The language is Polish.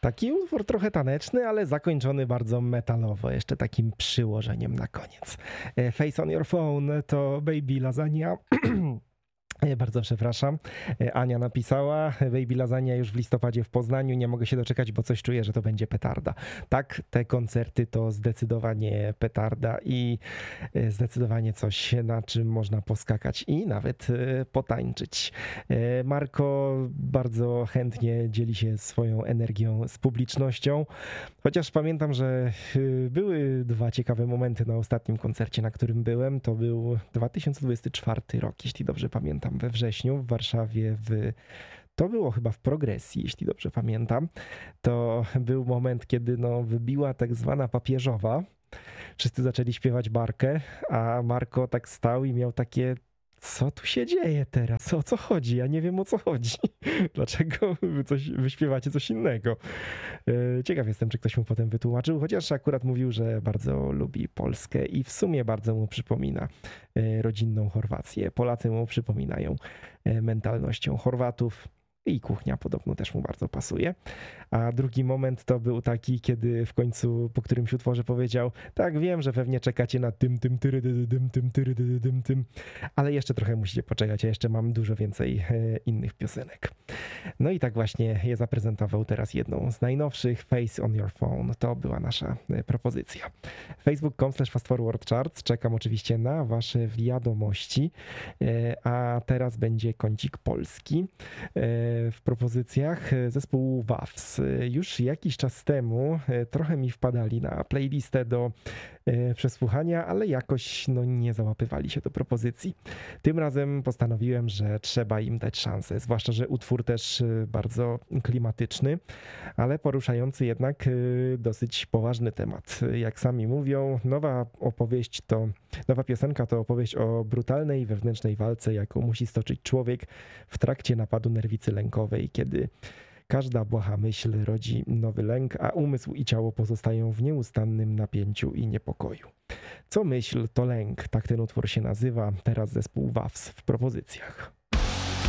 Taki utwór trochę taneczny, ale zakończony bardzo metalowo, jeszcze takim przyłożeniem na koniec. Face on Your Phone to Baby Lasagna. Bardzo przepraszam. Ania napisała, Baby Lasagna już w listopadzie w Poznaniu, nie mogę się doczekać, bo coś czuję, że to będzie petarda. Tak, te koncerty to zdecydowanie petarda i zdecydowanie coś, na czym można poskakać i nawet potańczyć. Marko bardzo chętnie dzieli się swoją energią z publicznością, chociaż pamiętam, że były dwa ciekawe momenty na ostatnim koncercie, na którym byłem. To był 2024 rok, jeśli dobrze pamiętam, we wrześniu w Warszawie to było chyba w Progresji, jeśli dobrze pamiętam. To był moment, kiedy wybiła tak zwana papieżowa. Wszyscy zaczęli śpiewać barkę, a Marko tak stał i miał takie: co tu się dzieje teraz? O co chodzi? Ja nie wiem, o co chodzi. Dlaczego wy śpiewacie coś innego? Ciekaw jestem, czy ktoś mu potem wytłumaczył, chociaż akurat mówił, że bardzo lubi Polskę i w sumie bardzo mu przypomina rodzinną Chorwację. Polacy mu przypominają mentalnością Chorwatów. I kuchnia podobno też mu bardzo pasuje. A drugi moment to był taki, kiedy w końcu po którymś utworze powiedział: tak, wiem, że pewnie czekacie na tym, ale jeszcze trochę musicie poczekać, ja jeszcze mam dużo więcej innych piosenek. No i tak właśnie je zaprezentował teraz jedną z najnowszych, Face on Your Phone. To była nasza propozycja. facebook.com/fastforwardcharts. Czekam oczywiście na wasze wiadomości, a teraz będzie kącik polski. W propozycjach zespół WAFS. Już jakiś czas temu trochę mi wpadali na playlistę do przesłuchania, ale jakoś nie załapywali się do propozycji. Tym razem postanowiłem, że trzeba im dać szansę, zwłaszcza że utwór też bardzo klimatyczny, ale poruszający jednak dosyć poważny temat. Jak sami mówią, nowa piosenka to opowieść o brutalnej wewnętrznej walce, jaką musi stoczyć człowiek w trakcie napadu nerwicy lękowej, kiedy każda błaha myśl rodzi nowy lęk, a umysł i ciało pozostają w nieustannym napięciu i niepokoju. Co myśl, to lęk, tak ten utwór się nazywa. Teraz zespół WAFS w propozycjach.